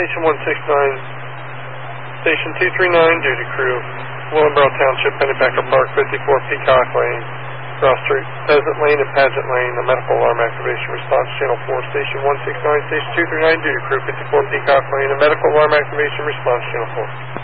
Station 169, Station 239, duty crew, Willenboro Township, Pennypacker Park, 54 Peacock Lane, Cross Street, Pheasant Lane and Pageant Lane. A medical alarm activation response, Channel 4, Station 169, Station 239, duty crew, 54 Peacock Lane. A medical alarm activation response, Channel 4.